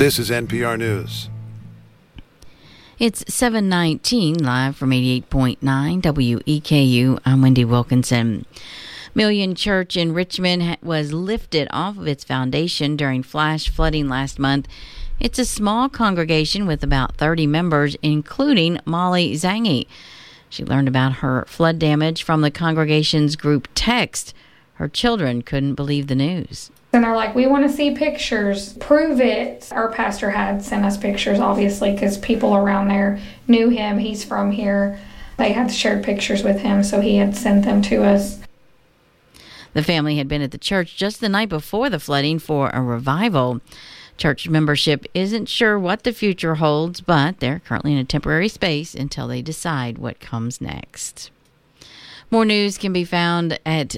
This is NPR News. It's 7:19, live from 88.9 WEKU. I'm Wendy Wilkinson. Million Church in Richmond was lifted off of its foundation during flash flooding last month. It's a small congregation with about 30 members, including Molly Zangi. She learned about her flood damage from the congregation's group text. Her children couldn't believe the news. And they're like, we want to see pictures. Prove it. Our pastor had sent us pictures, obviously, because people around there knew him. He's from here. They had shared pictures with him, so he had sent them to us. The family had been at the church just the night before the flooding for a revival. Church membership isn't sure what the future holds, but they're currently in a temporary space until they decide what comes next. More news can be found at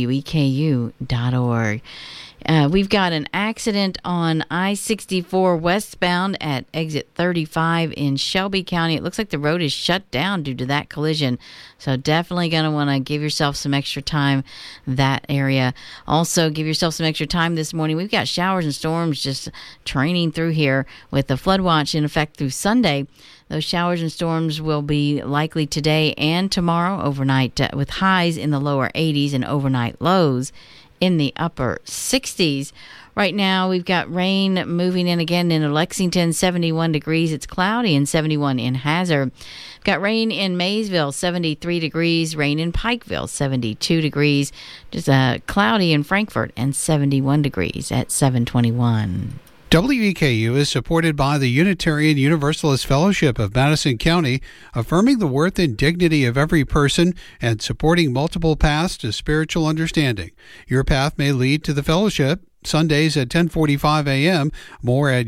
weku.org. We've got an accident on I-64 westbound at exit 35 in Shelby County. It looks like the road is shut down due to that collision. So definitely going to want to give yourself some extra time that area. Also, give yourself some extra time this morning. We've got showers and storms just training through here with the flood watch in effect through Sunday. Those showers and storms will be likely today and tomorrow overnight with highs in the lower 80s and overnight lows in the upper 60s. Right now, we've got rain moving in again into Lexington, 71 degrees. It's cloudy and 71 in Hazard. Got rain in Maysville, 73 degrees. Rain in Pikeville, 72 degrees. Just cloudy in Frankfort and 71 degrees at 721. WEKU is supported by the Unitarian Universalist Fellowship of Madison County, affirming the worth and dignity of every person and supporting multiple paths to spiritual understanding. Your path may lead to the fellowship. Sundays at 10:45 a.m. More at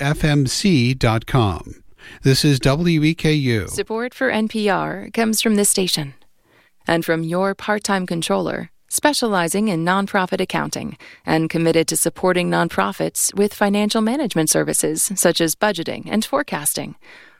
uufmc.com. This is WEKU. Support for NPR comes from this station and from your part-time controller, specializing in nonprofit accounting and committed to supporting nonprofits with financial management services such as budgeting and forecasting.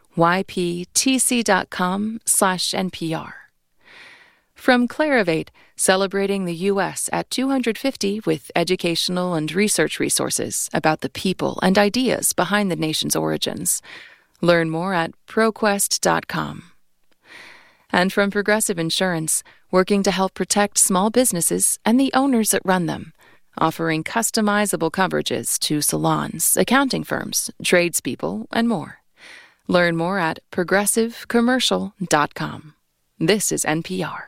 yptc.com/NPR. From Clarivate, celebrating the U.S. at 250 with educational and research resources about the people and ideas behind the nation's origins. Learn more at ProQuest.com. And from Progressive Insurance, working to help protect small businesses and the owners that run them, offering customizable coverages to salons, accounting firms, tradespeople, and more. Learn more at progressivecommercial.com. This is NPR.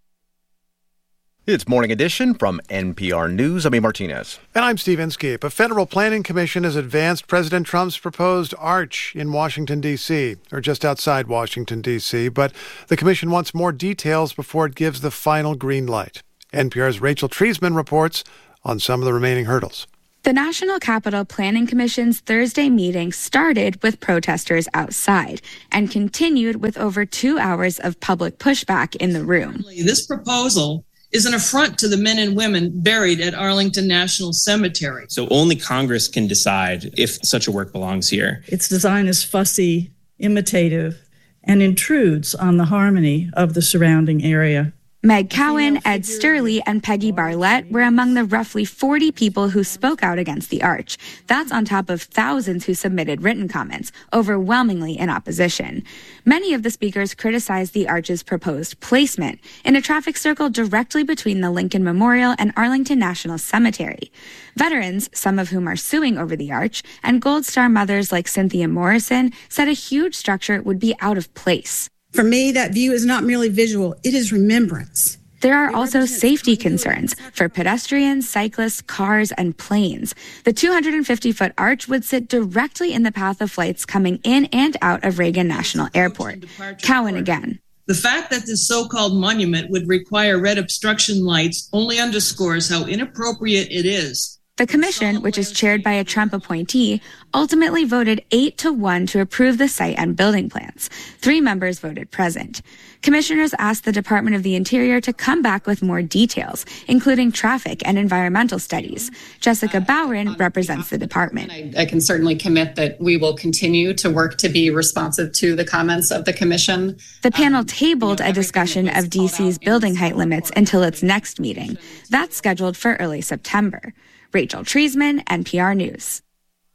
It's Morning Edition from NPR News. I'm A. Martinez. And I'm Steve Inskeep. A federal planning commission has advanced President Trump's proposed arch in Washington, D.C., or just outside Washington, D.C., but the commission wants more details before it gives the final green light. NPR's Rachel Treisman reports on some of the remaining hurdles. The National Capital Planning Commission's Thursday meeting started with protesters outside and continued with over 2 hours of public pushback in the room. This proposal is an affront to the men and women buried at Arlington National Cemetery. So only Congress can decide if such a work belongs here. Its design is fussy, imitative, and intrudes on the harmony of the surrounding area. Meg Cowan, Ed Sturley, and Peggy Barlett were among the roughly 40 people who spoke out against the arch. That's on top of thousands who submitted written comments, overwhelmingly in opposition. Many of the speakers criticized the arch's proposed placement in a traffic circle directly between the Lincoln Memorial and Arlington National Cemetery. Veterans, some of whom are suing over the arch, and Gold Star mothers like Cynthia Morrison said a huge structure would be out of place. For me, that view is not merely visual, it is remembrance. There are also safety concerns for pedestrians, cyclists, cars, and planes. The 250-foot arch would sit directly in the path of flights coming in and out of Reagan National Airport. Cowan again. The fact that this so-called monument would require red obstruction lights only underscores how inappropriate it is. The commission, which is chaired by a Trump appointee, ultimately voted 8-1 to approve the site and building plans. 3 members voted present. Commissioners asked the Department of the Interior to come back with more details, including traffic and environmental studies. Jessica Bowron represents the department. I can certainly commit that we will continue to work to be responsive to the comments of the commission. The panel tabled a discussion of D.C.'s building height limits until its next meeting. That's scheduled for early September. Rachel Treisman, NPR News.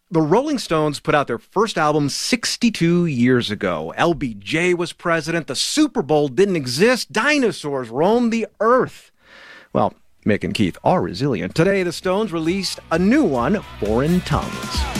The Rolling Stones put out their first album 62 years ago. LBJ was president. The Super Bowl didn't exist. Dinosaurs roamed the earth. Well, Mick and Keith are resilient. Today, the Stones released a new one, Foreign Tongues.